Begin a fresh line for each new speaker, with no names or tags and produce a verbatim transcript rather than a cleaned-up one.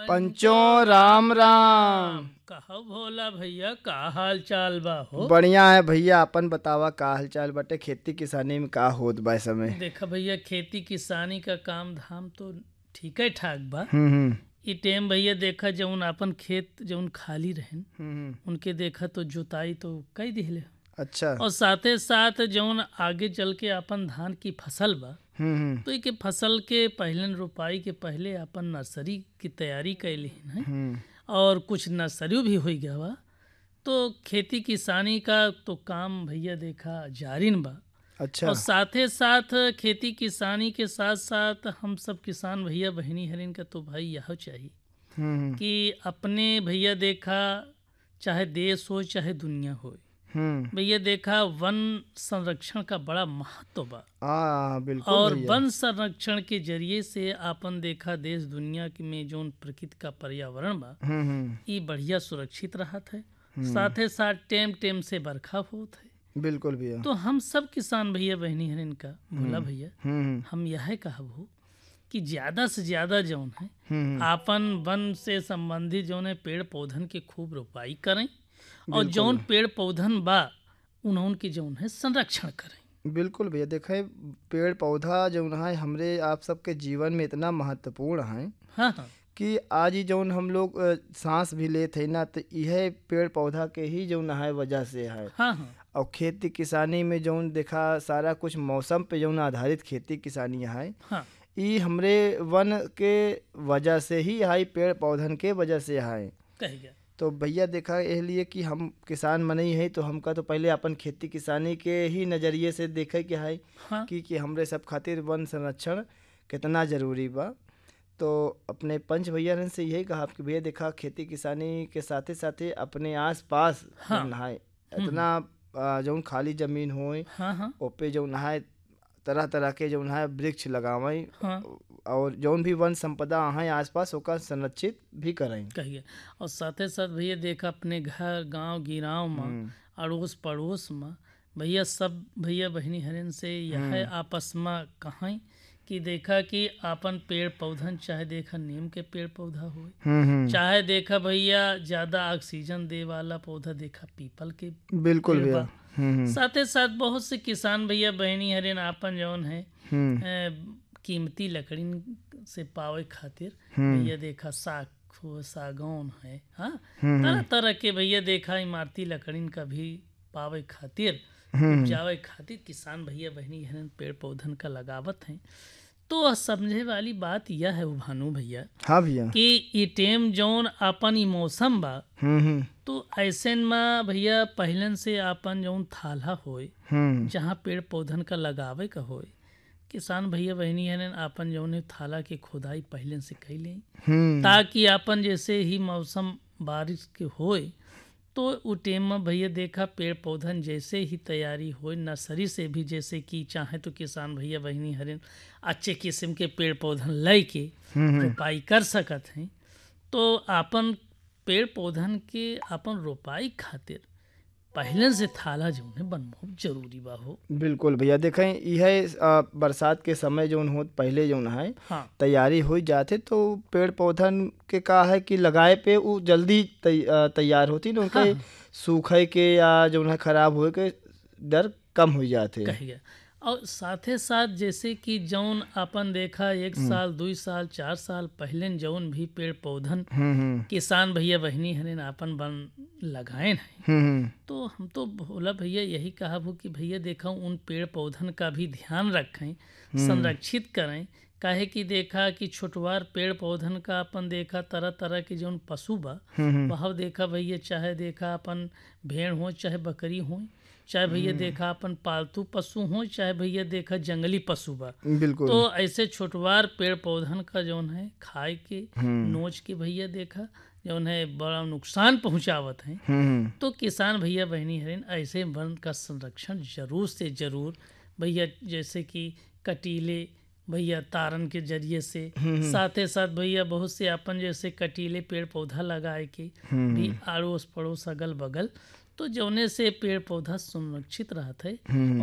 पंचों राम राम।
कहो भोला भैया का हाल चाल बा हो।
बढ़िया है भैया, अपन बतावा का हाल चाल बटे। खेती किसानी में का होत बा इस समय?
देखा भैया खेती किसानी का काम धाम तो ठीक है ठाक बा।
हम्म हम्म
इ टाइम भैया देखा जौन अपन खेत जौन खाली रहन
हम्म,
उनके देखा तो जुताई तो कई दिहले
अच्छा।
और साथे साथ जौन आगे चल के अपन धान की फसल बा
हम्म हम्म
तो इके फसल के पहले रोपाई के पहले अपन नर्सरी की तैयारी कैली है
हम्म,
और कुछ नर्सरी भी हो गया बा। तो खेती किसानी का तो काम भैया देखा जारिन बा
अच्छा।
और साथे साथ खेती किसानी के साथ साथ हम सब किसान भैया बहनी हरिन का तो भाई यह चाहिए
हम्म
कि अपने भैया देखा चाहे देश हो चाहे दुनिया हो
हम्म
भैया देखा वन संरक्षण का बड़ा महत्व बा
हाँ बिल्कुल
और
भैया।
वन संरक्षण के जरिए से आपन देखा देश दुनिया के में जौन प्रकृति का पर्यावरण बा
हम्म हम्म
ये बढ़िया सुरक्षित रहत है। साथे साथ टेम टेम से बरखा होत है।
बिल्कुल भैया।
तो हम सब किसान भैया बहनी हन इनका भोला भैया
हम्म
हम यह कहब हो कि ज्यादा से ज्यादा जौन है
हम्म
आपन वन से संबंधित जौन है पेड़ पौधन के खूब रोपाई करें और
बिल्कुल।
जौन पेड़ पौधन बा उन्होंन के जौन है संरक्षण करें।
बिल्कुल भैया, देखे पेड़ पौधा जो है हमरे आप सबके जीवन में इतना महत्वपूर्ण है
हाँ हाँ
कि आज ही जौन हम लोग अ, सांस भी लेते हैं ना, तो यह पेड़ पौधा के ही जो है वजह से है।
हाँ हाँ
और खेती किसानी में जौन देखा सारा कुछ मौसम पे जौन आधारित खेती किसानी है,
हाँ
ई हमरे वन के वजह से ही है, पेड़ पौधन के वजह से है।
कह गया
तो भैया देखा यह लिए कि हम किसान मने ही है, तो हमका तो पहले अपन खेती किसानी के ही नज़रिए से देखे के है
हाँ
कि, कि हमरे सब खातिर वन संरक्षण कितना ज़रूरी बा। तो अपने पंच भैया ने से यही कहा कि भैया देखा खेती किसानी के साथे साथे अपने आस पास
हाँ।
जौन है इतना आ, जौन खाली जमीन होए
हाँ हाँ
ओपे जौन है तरह तरह के जौन है वृक्ष लगावें
हाँ
और जौन भी वन संपदा है आसपास ओका संरक्षित भी करें।
कहिए और साथे साथ भैया देखा अपने घर गांव गिराव में अड़ोस पड़ोस में भैया सब भैया बहनी हरन से यह आपस में कहें कि देखा कि आपन पेड़ पौधन चाहे देखा नीम के पेड़ पौधा हो
हम्म हम्म
चाहे देखा भैया ज्यादा ऑक्सीजन दे वाला पौधा देखा पीपल के
बिल्कुल
पेड़
भैया।
बा।
हम्म
साथे साथ बहुत से किसान भैया बहनी हरिन आपन जौन है
हम्म
अ, कीमती लकड़ी से पावे खातिर भैया देखा साग हो सागौन है हाँ तरह तरह के भैया देखा इमारती लकड़ीन का भी पावे खातिर उपजावे खातिर किसान भैया बहनी हरन पेड़ पौधन का लगावत हैं। तो समझे वाली बात यह है भानु भैया
हाँ भैया।
कि ई टेम जौन आपन ई मौसम बा
हम्म हम्म
तो ऐसे में भैया पहलन से आपन जौन थाला होए
हम्म
जहाँ पेड़ पौधन का लगावे का होए किसान भैया बहनी हन आपन जौन है थाला के खुदाई पहले से कैले
हम्म
ताकि आपन जैसे ही मौसम बारिश के होए तो उ टेम में भैया देखा पेड़ पौधन जैसे ही तैयारी होए नर्सरी से भी जैसे कि चाहे तो किसान भैया बहनी हरिन अच्छे किस्म के पेड़ पौधन लै के रोपाई कर सकत हैं। तो आपन पेड़ पौधन के आपन रोपाई खातिर पहले से थाला जो है बन बहुत जरूरी बा हो।
बिल्कुल भैया, देखें यह आ, बरसात के समय जौन हो पहले जौन है
हाँ
तैयारी हो जाते तो पेड़ पौधन के का है कि लगाए पे वो जल्दी तै, आ, तैयार होती ना, उनके
हाँ।
सूखे के या जौन है खराब होए के डर कम हो जाते।
कह गया और साथे साथ जैसे कि जौन अपन देखा एक साल दो साल चार साल पहले जौन भी पेड़ पौधन
हम्म हम्म
किसान भैया बहनी हन आपन बन लगाए हैं
हम्म
तो हम तो भोला भैया यही कहा हो कि भैया देखा उन पेड़ पौधन का भी ध्यान रखें संरक्षित करें। काहे कि देखा कि छोटवार पेड़ पौधन का अपन देखा तरह तरह के जौन पशु बा वह देखा भैया चाहे देखा अपन भेड़ हो चाहे बकरी हो चाहे भैया देखा अपन पालतू पशु हो चाहे भैया देखा जंगली पशु बा
बिल्कुल।
तो ऐसे छोटवार पेड़ पौधन का जौन है खाए के नोच के भैया देखा जौन है बड़ा नुकसान पहुंचावत है।
हम्म
तो किसान भैया बहनी हरिन ऐसे वन का संरक्षण जरूर से जरूर भैया जैसे कि कटीले भैया तारन के जरिए से साथे साथ भैया बहुत से अपन जैसे कटीले पेड़ पौधा लगाए के भी आड़ोस पड़ोस अगल बगल तो जौने से पेड़ पौधा सुरक्षित रहत है।